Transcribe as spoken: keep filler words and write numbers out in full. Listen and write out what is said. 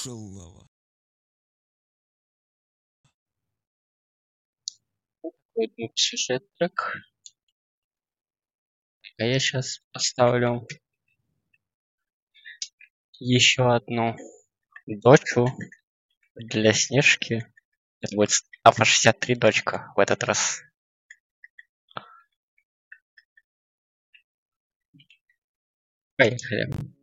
шалава. Будет сюжет трек. А я сейчас поставлю еще одну дочу для Снежки. Это будет Апа шестьдесят три дочка в этот раз. Поехали.